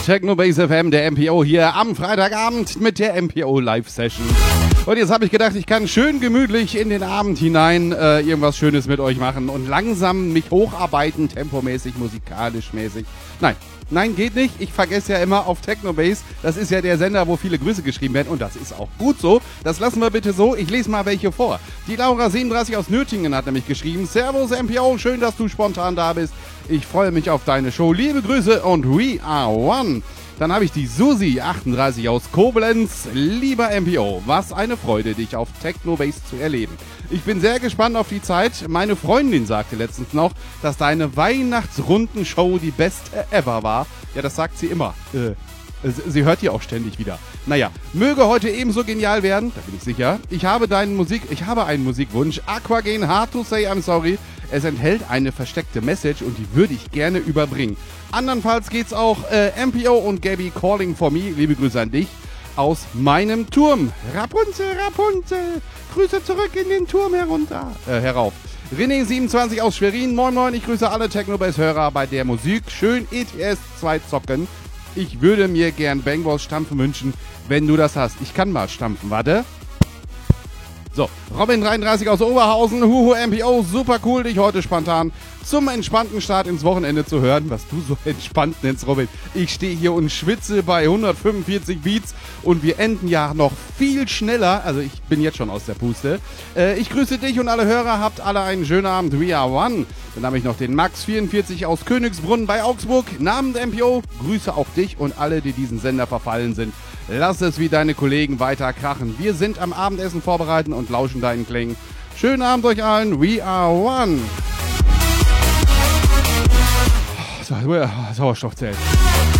Techno Base FM, der MPO hier am Freitagabend mit der MPO Live Session. Und jetzt habe ich gedacht, ich kann schön gemütlich in den Abend hinein irgendwas Schönes mit euch machen und langsam mich hocharbeiten, tempomäßig, musikalisch mäßig. Nein, geht nicht. Ich vergesse ja immer auf Technobase. Das ist ja der Sender, wo viele Grüße geschrieben werden. Und das ist auch gut so. Das lassen wir bitte so. Ich lese mal welche vor. Die Laura37 aus Nürtingen hat nämlich geschrieben: Servus MPO, schön, dass du spontan da bist. Ich freue mich auf deine Show. Liebe Grüße und we are one. Dann habe ich die Susi38 aus Koblenz. Lieber MPO, was eine Freude, dich auf Technobase zu erleben. Ich bin sehr gespannt auf die Zeit. Meine Freundin sagte letztens noch, dass deine Weihnachtsrundenshow die beste ever war. Ja, das sagt sie immer. Sie hört die auch ständig wieder. Naja, möge heute ebenso genial werden, da bin ich sicher. Ich habe einen Musikwunsch. Aquagen, hard to say I'm sorry. Es enthält eine versteckte Message und die würde ich gerne überbringen. Andernfalls geht's auch MPO und Gabby Calling for Me. Liebe Grüße an dich aus meinem Turm. Rapunzel, Rapunzel, Grüße zurück in den Turm herauf. René27 aus Schwerin. Moin moin, ich grüße alle Technobase-Hörer bei der Musik. Schön ETS 2 zocken. Ich würde mir gern Bangballs stampfen wünschen, wenn du das hast. Ich kann mal stampfen, warte. So, Robin33 aus Oberhausen. Huhu MPO, super cool, dich heute spontan zum entspannten Start ins Wochenende zu hören. Was du so entspannt nennst, Robin. Ich stehe hier und schwitze bei 145 Beats und wir enden ja noch viel schneller. Also ich bin jetzt schon aus der Puste. Ich grüße dich und alle Hörer. Habt alle einen schönen Abend. We are one. Dann habe ich noch den Max44 aus Königsbrunn bei Augsburg. Namens MPO, grüße auch dich und alle, die diesen Sender verfallen sind. Lass es wie deine Kollegen weiter krachen. Wir sind am Abendessen vorbereiten und lauschen deinen Klängen. Schönen Abend euch allen. We are one. Sauerstoffzelt.